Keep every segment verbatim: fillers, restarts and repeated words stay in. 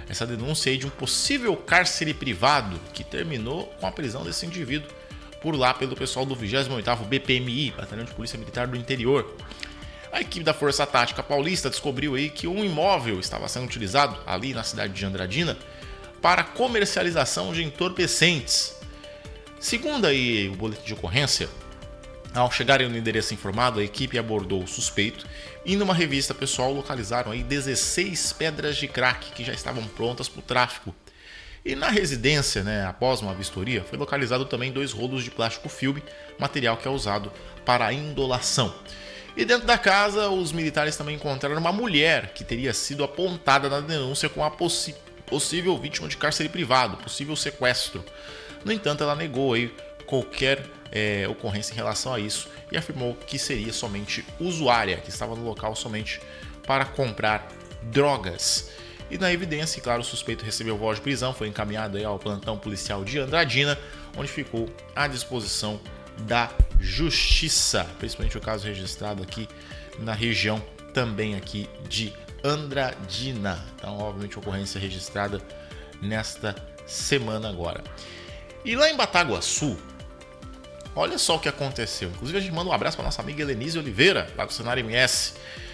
essa denúncia aí de um possível cárcere privado que terminou com a prisão desse indivíduo por lá pelo pessoal do vigésimo oitavo B P M I, Batalhão de Polícia Militar do Interior. A equipe da Força Tática Paulista descobriu aí que um imóvel estava sendo utilizado ali na cidade de Andradina para comercialização de entorpecentes. Segundo aí o boletim de ocorrência, ao chegarem no endereço informado, a equipe abordou o suspeito e numa revista pessoal localizaram aí dezesseis pedras de crack que já estavam prontas para o tráfico. E na residência, né, após uma vistoria, foi localizado também dois rolos de plástico filme, material que é usado para a indolação. E dentro da casa, os militares também encontraram uma mulher que teria sido apontada na denúncia como a possi- possível vítima de cárcere privado, possível sequestro. No entanto, ela negou aí qualquer é, ocorrência em relação a isso e afirmou que seria somente usuária, que estava no local somente para comprar drogas. E na evidência, claro, o suspeito recebeu voz de prisão, foi encaminhado aí ao plantão policial de Andradina, onde ficou à disposição da Justiça, principalmente o caso registrado aqui na região também aqui de Andradina. Então, obviamente, ocorrência registrada nesta semana agora. E lá em Bataguaçu, olha só o que aconteceu. Inclusive, a gente manda um abraço para nossa amiga Helenise Oliveira, lá do Senar M S.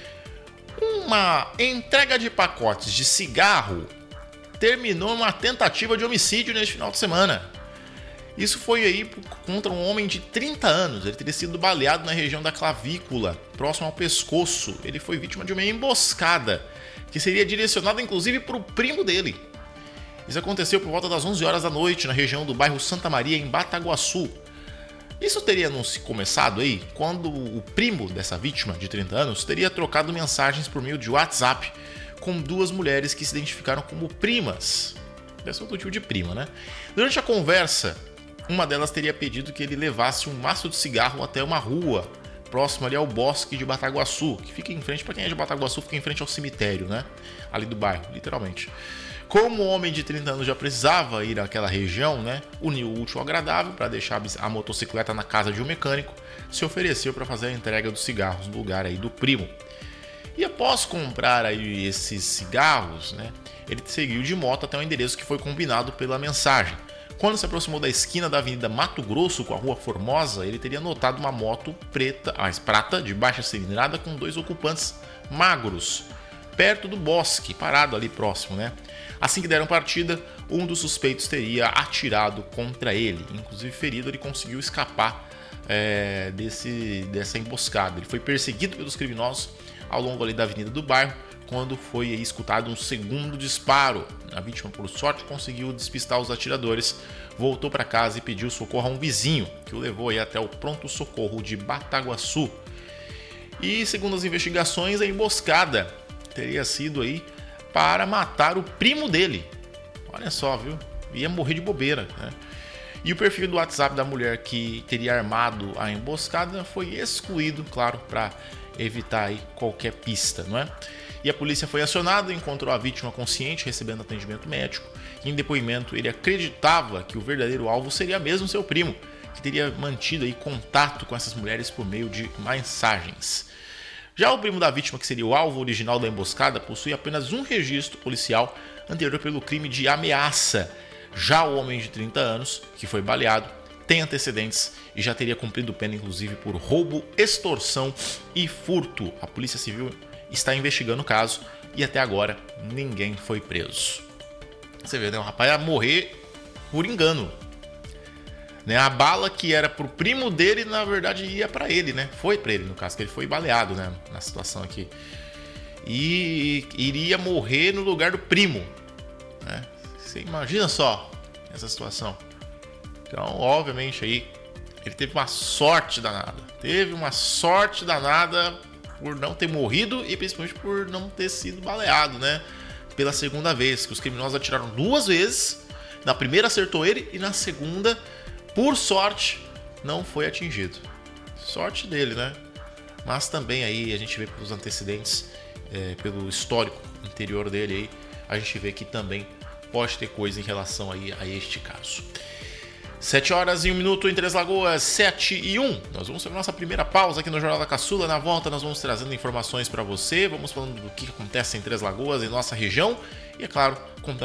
Uma entrega de pacotes de cigarro terminou numa tentativa de homicídio neste final de semana. Isso foi aí contra um homem de trinta anos. Ele teria sido baleado na região da clavícula, próximo ao pescoço. Ele foi vítima de uma emboscada, que seria direcionada inclusive para o primo dele. Isso aconteceu por volta das onze horas da noite, na região do bairro Santa Maria, em Bataguaçu. Isso teria não se começado aí quando o primo dessa vítima de trinta anos teria trocado mensagens por meio de WhatsApp com duas mulheres que se identificaram como primas. Deve ser outro tipo de prima, né? Durante a conversa, uma delas teria pedido que ele levasse um maço de cigarro até uma rua próximo ali ao bosque de Bataguaçu, que fica em frente, para quem é de Bataguaçu, fica em frente ao cemitério, né? Ali do bairro, literalmente. Como o homem de trinta anos já precisava ir àquela região, né, uniu o útil ao agradável para deixar a motocicleta na casa de um mecânico, se ofereceu para fazer a entrega dos cigarros no lugar aí do primo. E após comprar aí esses cigarros, né, ele seguiu de moto até o endereço que foi combinado pela mensagem. Quando se aproximou da esquina da Avenida Mato Grosso com a Rua Formosa, ele teria notado uma moto preta, mais prata, de baixa cilindrada, com dois ocupantes magros, perto do bosque, parado ali próximo, né? Assim que deram partida, um dos suspeitos teria atirado contra ele. Inclusive, ferido, ele conseguiu escapar é, desse, dessa emboscada. Ele foi perseguido pelos criminosos ao longo ali da avenida do bairro, quando foi aí, escutado um segundo disparo. A vítima, por sorte, conseguiu despistar os atiradores, voltou para casa e pediu socorro a um vizinho, que o levou aí até o pronto-socorro de Bataguaçu. E, segundo as investigações, a emboscada teria sido aí para matar o primo dele. Olha só, viu? Ia morrer de bobeira, né? E o perfil do WhatsApp da mulher que teria armado a emboscada foi excluído, claro, para evitar aí qualquer pista, não é? E a polícia foi acionada, encontrou a vítima consciente, recebendo atendimento médico. Em depoimento, ele acreditava que o verdadeiro alvo seria mesmo seu primo, que teria mantido aí contato com essas mulheres por meio de mensagens. Já o primo da vítima, que seria o alvo original da emboscada, possui apenas um registro policial anterior pelo crime de ameaça. Já o homem de trinta anos, que foi baleado, tem antecedentes e já teria cumprido pena, inclusive, por roubo, extorsão e furto. A Polícia Civil está investigando o caso e até agora ninguém foi preso. Você vê, né? O rapaz ia morrer por engano. Né? A bala que era pro primo dele, na verdade, ia para ele, né? Foi para ele, no caso, que ele foi baleado, né? Na situação aqui. E iria morrer no lugar do primo. Né? Você imagina só essa situação. Então, obviamente, aí ele teve uma sorte danada. Teve uma sorte danada por não ter morrido e principalmente por não ter sido baleado, né? Pela segunda vez, que os criminosos atiraram duas vezes. Na primeira acertou ele e na segunda, por sorte, não foi atingido. Sorte dele, né? Mas também aí a gente vê pelos antecedentes, é, pelo histórico anterior dele aí, a gente vê que também pode ter coisa em relação aí a este caso. sete horas e um minuto em Três Lagoas, sete e um. Nós vamos fazer a nossa primeira pausa aqui no Jornal da Caçula. Na volta nós vamos trazendo informações para você, vamos falando do que acontece em Três Lagoas, em nossa região e, é claro, contando